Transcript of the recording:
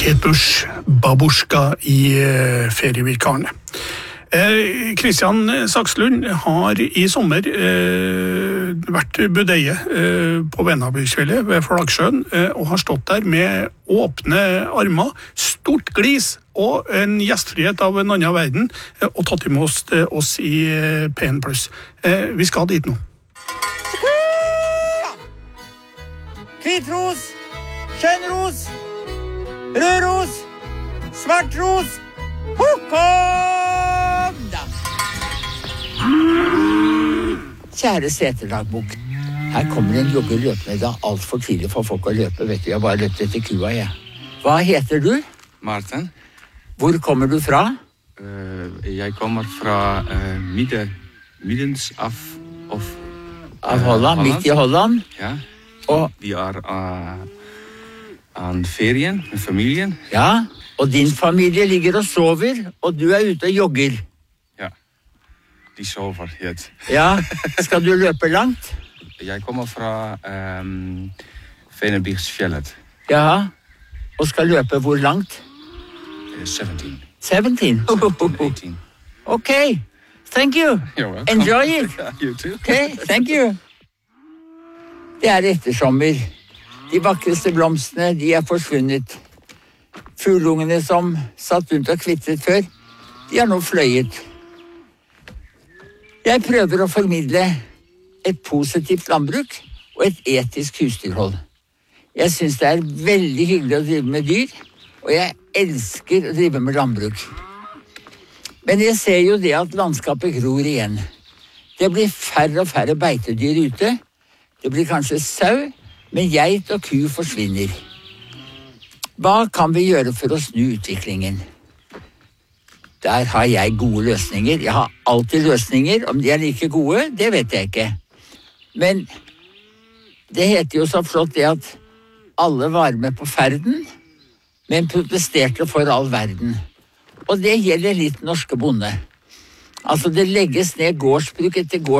Kate Bush, Babusjka i ferievikarene. Kristian Sakslund har i sommer vært budeie på Venabysfjellet ved Flaggsjøen og har stått der med åpne armer, stort glis og en gjestfrihet av en annen verden og tatt imot oss i PN+. Vi skal dit nå. Hvitros, skjønnros, rødros, svartros, kom da! Kjære seterdagbok, her kommer en jogger løpende da alt for tidlig for folk å løpe, vet du. Jeg har bare løpt etter kua, jeg. Hva heter du? Martin. Hvor kommer du fra? Jeg kommer fra middens av Holland, midt i Holland. Ja, Og, vi aan ferien med familien. ja, og din familie ligger og sover, og du ute og jogger. Ja, de sover het. Ja, skal du løpe langt? Jeg kommer fra Venabysfjellet. Ja, og skal løpe hvor langt? 17. 17. 18. Okay, thank you. You're welcome. Enjoy it. You too. Okay, thank you. Det ettersommer. De vakreste blomstene, de forsvunnet. Fuglungene som satt rundt og kvitret før, de har nå fløyet. Jeg prøver å formidle et positivt landbruk og et etisk husdyrhold. Jeg synes det veldig hyggelig å drive med dyr, og jeg elsker å drive med landbruk. Men jeg ser jo det at landskapet gror igjen. Det blir færre og færre beitedyr ute. Det blir kanskje sau, men geit og ku forsvinner. Hva kan vi gjøre for å snu utviklingen? Der har jeg gode løsninger. Jeg har alltid løsninger. Om de like gode, det vet jeg ikke. Men det heter jo så flott det at alle var med på ferden, men protesterte for all verden. Og det gjelder litt norske bonde. Altså det legges ned gårdsbruk etter gårdsbruk.